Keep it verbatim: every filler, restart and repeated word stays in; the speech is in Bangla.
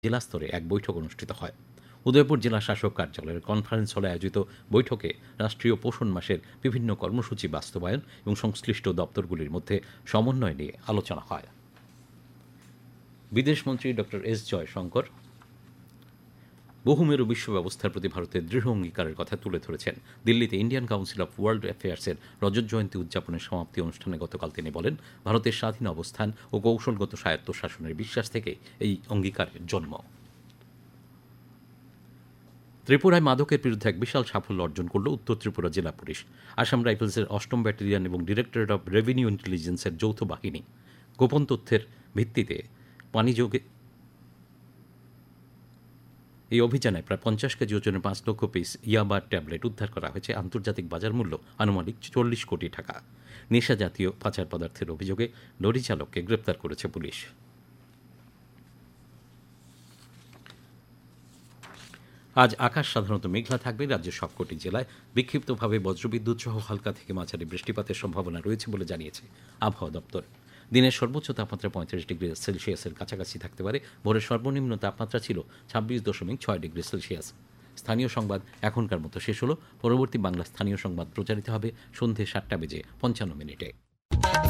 জেলা স্তরে এক বৈঠক অনুষ্ঠিত হয়। উদয়পুর জেলা শাসক কার্যালয়ের কনফারেন্স হলে আয়োজিত বৈঠকে রাষ্ট্রীয় পোষণ মাসের বিভিন্ন কর্মসূচি বাস্তবায়ন এবং সংশ্লিষ্ট দপ্তরগুলির মধ্যে সমন্বয় নিয়ে আলোচনা হয়। বিদেশমন্ত্রী ডক্টর এস জয়শঙ্কর বহুমেরু বিশ্ব ব্যবস্থার প্রতি ভারতের দৃঢ় অঙ্গীকারের কথা তুলে ধরেছেন। দিল্লিতে ইন্ডিয়ান কাউন্সিল অফ ওয়ার্ল্ড অ্যাফেয়ার্সের রজত জয়ন্তী উদযাপনের সমাপ্তি অনুষ্ঠানে গতকাল তিনি বলেন, ভারতের স্বাধীন অবস্থান ও কৌশলগত স্বায়ত্তশাসনের বিশ্বাস থেকে এই অঙ্গীকারের জন্ম। ত্রিপুরায় মাদকের বিরুদ্ধে এক বিশাল সাফল্য অর্জন করল উত্তর ত্রিপুরা জেলা পুলিশ। আসাম রাইফেলসের অষ্টম ব্যাটালিয়ন এবং ডিরেক্টরেট অব রেভিনিউ ইন্টেলিজেন্সের যৌথ বাহিনী গোপন তথ্যের ভিত্তিতে পানিযোগে এই অভিযানে প্রায় পঞ্চাশ কেজি ওজনের পাঁচ লক্ষ পিস ইয়াবা ট্যাবলেট উদ্ধার করা হয়েছে। আন্তর্জাতিক বাজার মূল্য আনুমানিক চল্লিশ কোটি টাকা। নেশা জাতীয় পাচার পদার্থের অভিযোগে লরি চালককে গ্রেপ্তার করেছে পুলিশ। আজ আকাশ সাধারণত মেঘলা থাকবে। রাজ্যের সবকটি জেলায় বিক্ষিপ্তভাবে বজ্রবিদ্যুৎ সহ হালকা থেকে মাঝারি বৃষ্টিপাতের সম্ভাবনা রয়েছে বলে জানিয়েছে আবহাওয়া দপ্তর। দিনের সর্বোচ্চ তাপমাত্রা পঁয়ত্রিশ ডিগ্রি সেলসিয়াসের কাছাকাছি থাকতে পারে। ভোরের সর্বনিম্ন তাপমাত্রা ছিল ছাব্বিশ দশমিক ছয় ডিগ্রি সেলসিয়াস। স্থানীয় সংবাদ এখনকার মতো শেষ হলো। পরবর্তী বাংলা স্থানীয় সংবাদ প্রচারিত হবে সন্ধে সাতটা বেজে পঞ্চান্ন মিনিটে।